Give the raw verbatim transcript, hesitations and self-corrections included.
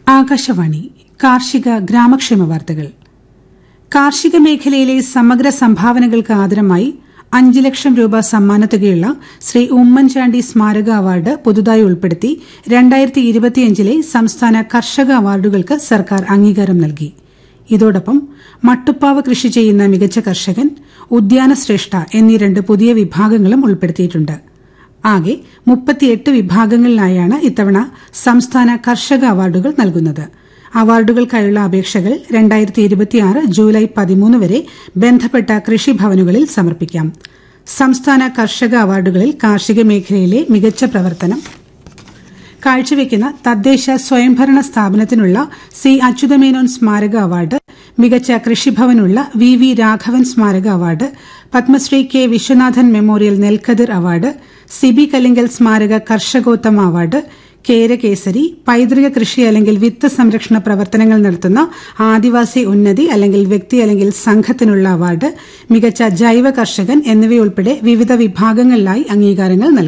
ആകാശവാണി കാർഷിക ഗ്രാമക്ഷേമ വാർത്തകൾ. കാർഷിക മേഖലയിലെ സമഗ്ര സംഭാവനകൾക്ക് ആദരമായി അഞ്ച് ലക്ഷം രൂപ സമ്മാനത്തുകയുള്ള ശ്രീ ഉമ്മൻചാണ്ടി സ്മാരക അവാർഡ് പുതുതായി ഉൾപ്പെടുത്തി രണ്ടായിരത്തി ഇരുപത്തിയഞ്ചിലെ സംസ്ഥാന കർഷക അവാർഡുകൾക്ക് സർക്കാർ അംഗീകാരം നൽകി. ഇതോടൊപ്പം മട്ടുപ്പാവ് കൃഷി ചെയ്യുന്ന മികച്ച കർഷകൻ, ഉദ്യാനശ്രേഷ്ഠ എന്നീ രണ്ട് പുതിയ വിഭാഗങ്ങളും ഉൾപ്പെടുത്തിയിട്ടുണ്ട്. ആകെ മുപ്പത്തിയെട്ട് വിഭാഗങ്ങളിലായാണ് ഇത്തവണ സംസ്ഥാന കർഷക അവാർഡുകൾ നൽകുന്നത്. അവാർഡുകൾക്കായുള്ള അപേക്ഷകൾ രണ്ടായിരത്തി ഇരുപത്തിയാറ് ജൂലൈ പതിമൂന്ന് വരെ ബന്ധപ്പെട്ട കൃഷിഭവനുകളിൽ സമർപ്പിക്കാം. സംസ്ഥാന കർഷക അവാർഡുകളിൽ കാർഷിക മേഖലയിലെ മികച്ച പ്രവർത്തനം കാഴ്ചവെക്കുന്ന തദ്ദേശ സ്വയംഭരണ സ്ഥാപനത്തിനുള്ള സി അച്യുതമേനോൻ സ്മാരക അവാർഡ്, മികച്ച കൃഷിഭവനുള്ള വി വി രാഘവൻ സ്മാരക award, Padmashri K Viswanathan memorial നെൽക്കതിർ അവാർഡ്, സിബി കലിങ്കൽ സ്മാരക കർഷകോത്തമ അവാർഡ്, കേരകേസരി, പൈതൃക കൃഷി അല്ലെങ്കിൽ വിത്ത് സംരക്ഷണ പ്രവർത്തനങ്ങൾ നടത്തുന്ന ആദിവാസി ഉന്നതി അല്ലെങ്കിൽ വ്യക്തി അല്ലെങ്കിൽ സംഘത്തിനുള്ള അവാർഡ്, മികച്ച ജൈവ കർഷകൻ എന്നിവയുൾപ്പെടെ വിവിധ വിഭാഗങ്ങളിലായി അംഗീകാരങ്ങൾ നൽകും.